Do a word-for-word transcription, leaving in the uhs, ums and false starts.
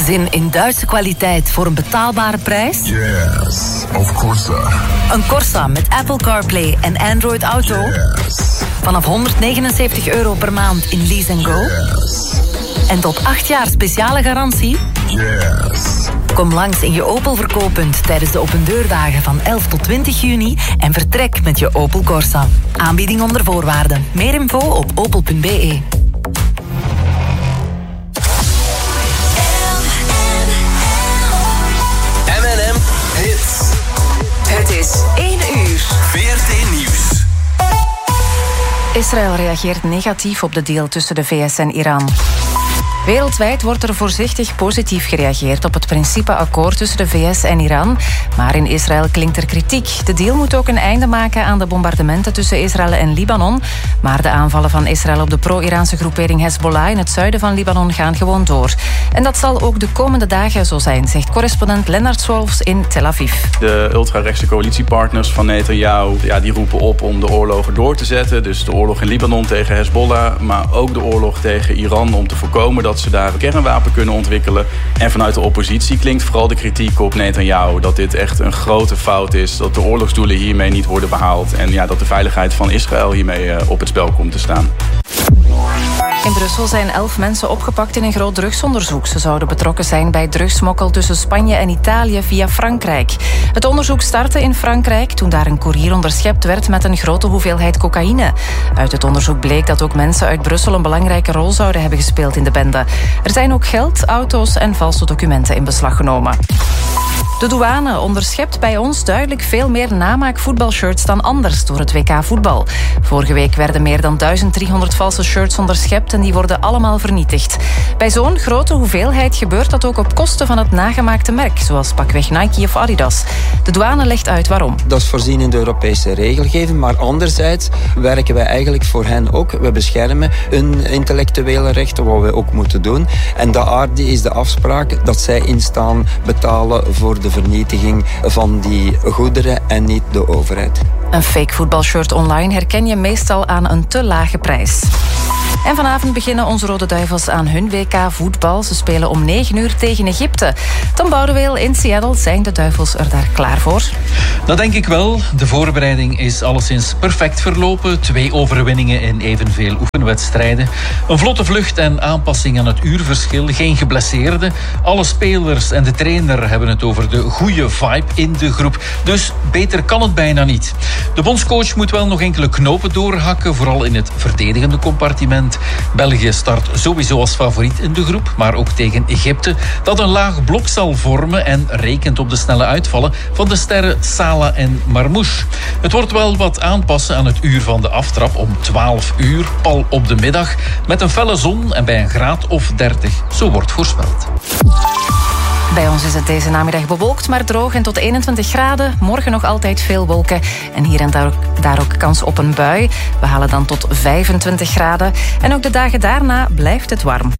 Zin in Duitse kwaliteit voor een betaalbare prijs? Yes, of course. Een Corsa met Apple CarPlay en Android Auto? Yes. Vanaf honderdnegenenzeventig euro per maand in Lease and Go? Yes. En tot acht jaar speciale garantie? Yes. Kom langs in je Opel verkooppunt tijdens de opendeurdagen van elf tot twintig juni en vertrek met je Opel Corsa. Aanbieding onder voorwaarden. Meer info op opel punt b e. M en M Hits. Het is één uur. V R T Nieuws. Israël reageert negatief op de deal tussen de V S en Iran. Wereldwijd wordt er voorzichtig positief gereageerd op het principeakkoord tussen de V S en Iran. Maar in Israël klinkt er kritiek. De deal moet ook een einde maken aan de bombardementen tussen Israël en Libanon. Maar de aanvallen van Israël op de pro-Iraanse groepering Hezbollah in het zuiden van Libanon gaan gewoon door. En dat zal ook de komende dagen zo zijn, zegt correspondent Lennart Swolfs in Tel Aviv. De ultrarechtse coalitiepartners van Netanyahu ja, die roepen op om de oorlogen door te zetten. Dus de oorlog in Libanon tegen Hezbollah, maar ook de oorlog tegen Iran om te voorkomen dat ze daar een kernwapen kunnen ontwikkelen. En vanuit de oppositie klinkt vooral de kritiek op Netanyahu dat dit echt een grote fout is, dat de oorlogsdoelen hiermee niet worden behaald en ja, dat de veiligheid van Israël hiermee uh, op het spel komt te staan. In Brussel zijn elf mensen opgepakt in een groot drugsonderzoek. Ze zouden betrokken zijn bij drugsmokkel tussen Spanje en Italië via Frankrijk. Het onderzoek startte in Frankrijk toen daar een koerier onderschept werd met een grote hoeveelheid cocaïne. Uit het onderzoek bleek dat ook mensen uit Brussel een belangrijke rol zouden hebben gespeeld in de bende. Er zijn ook geld, auto's en valse documenten in beslag genomen. De douane onderschept bij ons duidelijk veel meer namaak voetbalshirts dan anders door het W K voetbal. Vorige week werden meer dan duizend driehonderd valse shirts onderschept en die worden allemaal vernietigd. Bij zo'n grote hoeveelheid gebeurt dat ook op kosten van het nagemaakte merk, zoals pakweg Nike of Adidas. De douane legt uit waarom. Dat is voorzien in de Europese regelgeving, maar anderzijds werken wij eigenlijk voor hen ook. We beschermen hun intellectuele rechten, wat we ook moeten doen. En daar is de afspraak dat zij instaan betalen voor de vernietiging van die goederen en niet de overheid. Een fake voetbalshirt online herken je meestal aan een te lage prijs. En vanavond beginnen onze Rode Duivels aan hun W K voetbal. Ze spelen om negen uur tegen Egypte. Tom Boudeweel in Seattle. Zijn de Duivels er daar klaar voor? Dat denk ik wel. De voorbereiding is alleszins perfect verlopen. Twee overwinningen in evenveel oefenwedstrijden. Een vlotte vlucht en aanpassing aan het uurverschil. Geen geblesseerden. Alle spelers en de trainer hebben het over de goede vibe in de groep. Dus beter kan het bijna niet. De bondscoach moet wel nog enkele knopen doorhakken. Vooral in het verdedigende compartiment. België start sowieso als favoriet in de groep, maar ook tegen Egypte, dat een laag blok zal vormen en rekent op de snelle uitvallen van de sterren Salah en Marmouche. Het wordt wel wat aanpassen aan het uur van de aftrap om twaalf uur, pal op de middag, met een felle zon en bij een graad of dertig, zo wordt voorspeld. Bij ons is het deze namiddag bewolkt, maar droog en tot eenentwintig graden. Morgen nog altijd veel wolken en hier en daar ook, daar ook kans op een bui. We halen dan tot vijfentwintig graden. En ook de dagen daarna blijft het warm.